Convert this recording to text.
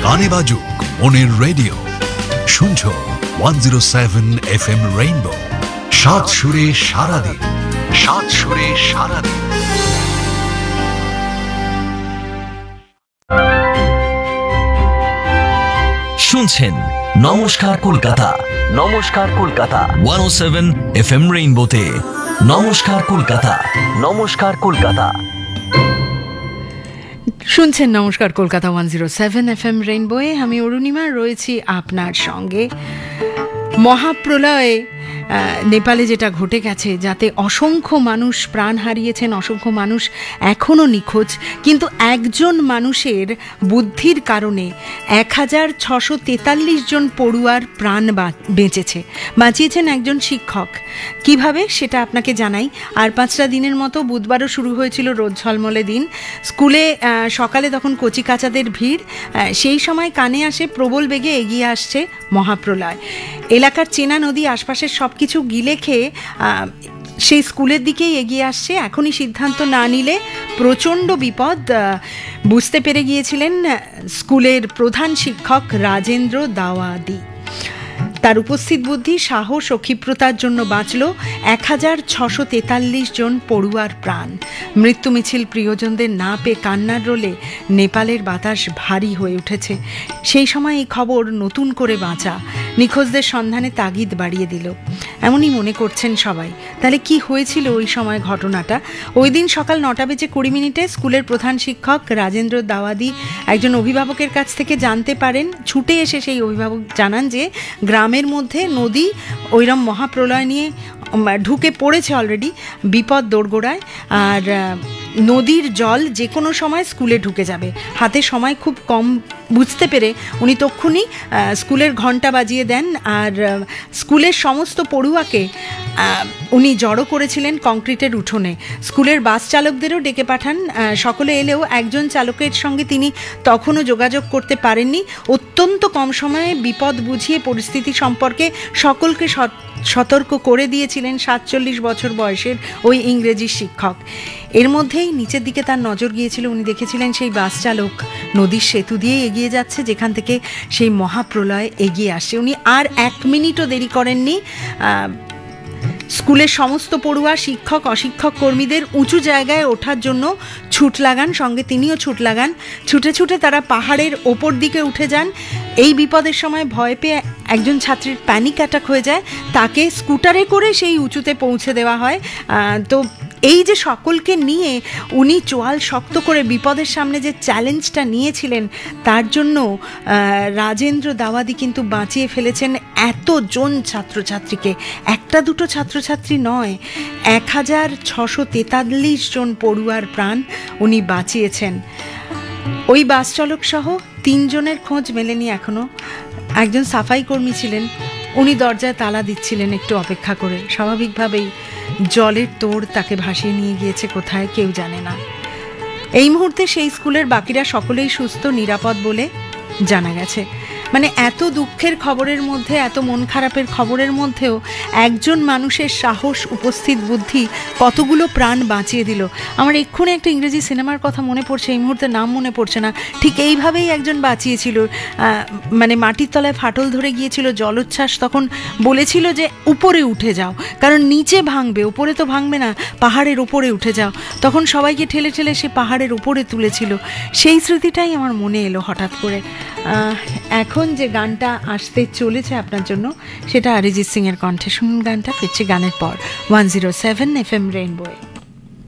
গানে বাজুক মনের রেডিও, শুনছো 107 FM রেইনবো। সাত সুরে সারাদিন, সাত সুরে সারাদিন। শুনছেন নমস্কার কলকাতা, নমস্কার কলকাতা 107 FM রেইনবোতে। নমস্কার কলকাতা, নমস্কার কলকাতা। শুনছেন নমস্কার কলকাতা 107 FM রেইনবোয়ে। আমি অরুণিমা রয়েছি আপনার সঙ্গে। মহাপ্রলয়ে নেপালে যেটা ঘটে গেছে, যাতে অসংখ্য মানুষ প্রাণ হারিয়েছেন, অসংখ্য মানুষ এখনও নিখোঁজ, কিন্তু একজন মানুষের বুদ্ধির কারণে 1643 জন পড়ুয়ার প্রাণ বেঁচেছে, বাঁচিয়েছেন একজন শিক্ষক। কিভাবে সেটা আপনাকে জানাই। আর 5টা দিনের মতো বুধবারও শুরু হয়েছিল রোদ ঝলমলে দিন। স্কুলে সকালে তখন কচিকাচাদের ভিড়। সেই সময় কানে আসে প্রবল বেগে এগিয়ে আসছে মহাপ্রলয়। এলাকার চেনা নদী আশপাশের সব কিছু গিলে খেয়ে সেই স্কুলের দিকেই এগিয়ে আসছে। এখনই সিদ্ধান্ত না নিলে প্রচণ্ড বিপদ বুঝতে পেরে গিয়েছিলেন স্কুলের প্রধান শিক্ষক রাজেন্দ্র দাওয়াদি। তার উপস্থিত বুদ্ধি, সাহস ও ক্ষিপ্রতার জন্য বাঁচল 1643 জন পড়ুয়ার প্রাণ। মৃত্যু মিছিল প্রিয়জনদের না পেয়ে কান্নার রোলে নেপালের বাতাস ভারী হয়ে উঠেছে। সেই সময় এই খবর নতুন করে বাঁচা নিখোঁজদের সন্ধানে তাগিদ বাড়িয়ে দিল। এমনই মনে করছেন সবাই। তাহলে কি হয়েছিল ওই সময় ঘটনাটা? ওই দিন সকাল 9:20 স্কুলের প্রধান শিক্ষক রাজেন্দ্র দাওয়াদি একজন অভিভাবকের কাছ থেকে জানতে পারেন। ছুটে এসে সেই অভিভাবক জানান যে গ্রামের মধ্যে নদী ওইরম মহাপ্রলয় নিয়ে ঢুকে পড়েছে, অলরেডি বিপদ দোরগোড়ায়। আর নদীর জল যে কোনো সময় স্কুলে ঢুকে যাবে, হাতে সময় খুব কম। বুঝতে পেরে উনি তক্ষুনি স্কুলের ঘন্টা বাজিয়ে দেন। আর স্কুলের সমস্ত পড়ুয়াকে উনি জড়ো করেছিলেন কংক্রিটের উঠোনে। স্কুলের বাস চালকদেরও ডেকে পাঠান। সকলে এলেও একজন চালকের সঙ্গে তিনি তখনও যোগাযোগ করতে পারেননি। অত্যন্ত কম সময়ে বিপদ বুঝিয়ে পরিস্থিতি সম্পর্কে সকলকে সতর্ক করে দিয়েছিলেন 47 বছর বয়সের ওই ইংরেজি শিক্ষক। এর মধ্যেই নিচের দিকে তার নজর গিয়েছিল। উনি দেখেছিলেন সেই বাস চালক নদীর সেতু দিয়ে এগিয়ে যাচ্ছে, যেখান থেকে সেই মহাপ্রলয় এগিয়ে আসছে। উনি আর 1 মিনিটও দেরি করেননি। স্কুলের সমস্ত পড়ুয়া, শিক্ষক, অশিক্ষক কর্মীদের উঁচু জায়গায় ওঠার জন্য ছুট লাগান, সঙ্গে তিনিও ছুট লাগান। ছুটে ছুটে তারা পাহাড়ের ওপর দিকে উঠে যান। এই বিপদের সময় ভয় পেয়ে একজন ছাত্রীর প্যানিক অ্যাটাক হয়ে যায়, তাকে স্কুটারে করে সেই উঁচুতে পৌঁছে দেওয়া হয়। তো এই যে সকলকে নিয়ে উনি চোয়াল শক্ত করে বিপদের সামনে যে চ্যালেঞ্জটা নিয়েছিলেন, তার জন্য রাজেন্দ্র দাওয়াদি কিন্তু বাঁচিয়ে ফেলেছেন এতজন ছাত্রছাত্রীকে। একটা দুটো ছাত্রছাত্রী নয়, 1643 জন পড়ুয়ার প্রাণ উনি বাঁচিয়েছেন। ওই বাস চালক সহ 3 জনের খোঁজ মেলেনি এখনো। একজন সাফাই কর্মী ছিলেন, উনি দরজায় তালা দিচ্ছিলেন একটু অপেক্ষা করে। স্বাভাবিকভাবেই জলের তোড় তাকে ভাসিয়ে নিয়ে গিয়েছে কোথায় কেউ জানে না। এই মুহূর্তে সেই স্কুলের বাকিরা সকলেই সুস্থ, নিরাপদ বলে জানা গেছে। মানে এত দুঃখের খবরের মধ্যে, এত মন খারাপের খবরের মধ্যেও একজন মানুষের সাহস, উপস্থিত বুদ্ধি কতগুলো প্রাণ বাঁচিয়ে দিল। আমার এক্ষুনি একটা ইংরেজি সিনেমার কথা মনে পড়ছে, এই মুহূর্তে নাম মনে পড়ছে না। ঠিক এইভাবেই একজন বাঁচিয়েছিল। মানে মাটির তলায় ফাটল ধরে গিয়েছিল, জলোচ্ছ্বাস, তখন বলেছিল যে উপরে উঠে যাও, কারণ নিচে ভাঙবে, উপরে তো ভাঙবে না, পাহাড়ের উপরে উঠে যাও। তখন সবাইকে ঠেলে ঠেলে সে পাহাড়ের উপরে তুলেছিল। সেই স্মৃতিটাই আমার মনে এলো হঠাৎ করে। এখন যে গানটা আসতে চলেছে আপনার জন্য, সেটা অরিজিৎ সিং এর কণ্ঠে। শুনুন গানটা, ফিরছি গানের পর 107 FM রেইনবোয়ে।